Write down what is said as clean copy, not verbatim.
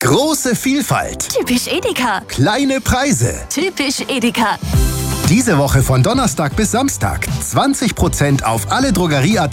Große Vielfalt. Typisch Edeka. Kleine Preise. Typisch Edeka. Diese Woche von Donnerstag bis Samstag 20% auf alle Drogerieartikel